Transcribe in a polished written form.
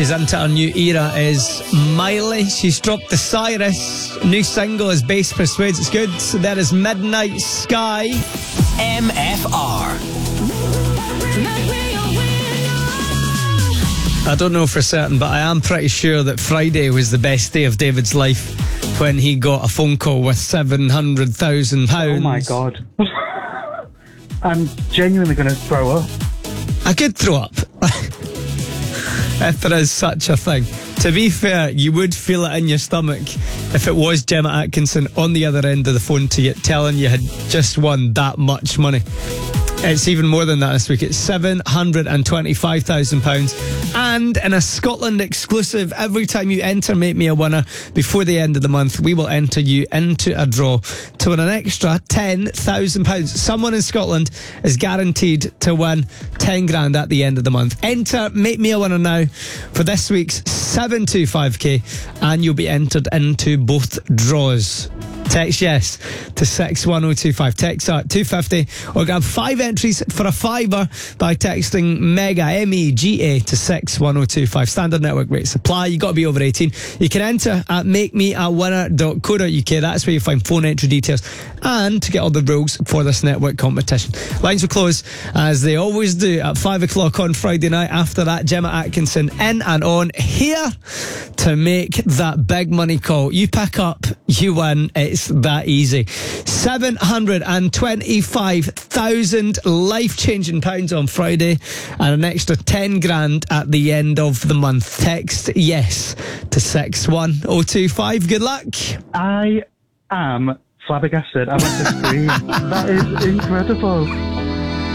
she's into her new era is Miley. She's dropped the Cyrus. New single is Bass Persuades. It's good. So there is Midnight Sky. MFR. I don't know for certain, but I am pretty sure that Friday was the best day of David's life when he got a phone call with £700,000. Oh my God. I'm genuinely going to throw up. I could throw up. If there is such a thing. To be fair, you would feel it in your stomach if it was Gemma Atkinson on the other end of the phone to you, telling you had just won that much money. It's even more than that this week. It's £725,000. And in a Scotland exclusive, every time you enter Make Me a Winner before the end of the month, we will enter you into a draw to win an extra £10,000. Someone in Scotland is guaranteed to win 10 grand at the end of the month. Enter Make Me a Winner now for this week's 725k, and you'll be entered into both draws. Text yes to 61025. Text at 250 or grab 5 entries for a fiver by texting MEGA MEGA to 61025. Standard network rates apply. You got to be over 18. You can enter at makemeawinner.co.uk. That's where you find phone entry details and to get all the rules for this network competition. Lines will close as they always do at 5 o'clock on Friday night. After that, Gemma Atkinson in and on here to make that big money call. You pick up, you win. It's that easy. 725,000 life-changing pounds on Friday and an extra 10 grand at the end of the month. Text yes to 61025. Good luck. I am flabbergasted. I'm at the screen. That is incredible.